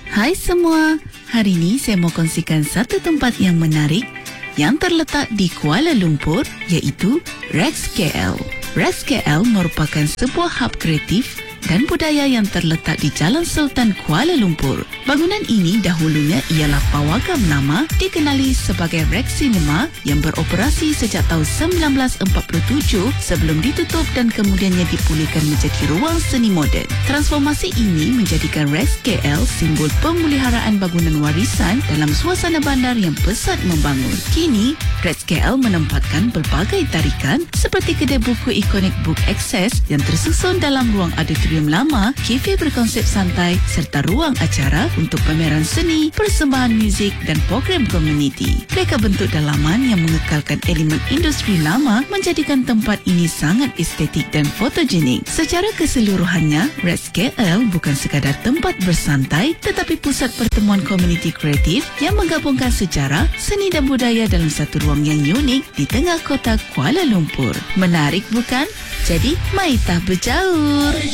Hai semua, hari ini saya mau kongsikan satu tempat yang menarik yang terletak di Kuala Lumpur, iaitu Rex KL. Rex KL merupakan sebuah hub kreatif dan budaya yang terletak di Jalan Sultan Kuala Lumpur. Bangunan ini dahulunya ialah pawagam lama dikenali sebagai Rex Cinema yang beroperasi sejak tahun 1947 sebelum ditutup dan kemudiannya dipulihkan menjadi ruang seni moden. Transformasi ini menjadikan Rex KL simbol pemeliharaan bangunan warisan dalam suasana bandar yang pesat membangun. Kini, Rex KL menempatkan berbagai tarikan seperti kedai buku ikonik Book Access yang tersusun dalam ruang auditorium lama, kafe berkonsep santai serta ruang acara untuk pameran seni, persembahan muzik dan program komuniti. Reka bentuk dalaman yang mengekalkan elemen industri lama menjadikan tempat ini sangat estetik dan fotogenik. Secara keseluruhannya, Rex KL bukan sekadar tempat bersantai tetapi pusat pertemuan komuniti kreatif yang menggabungkan sejarah, seni dan budaya dalam satu ruang yang unik di tengah kota Kuala Lumpur. Menarik bukan? Jadi, mari kita berjaur.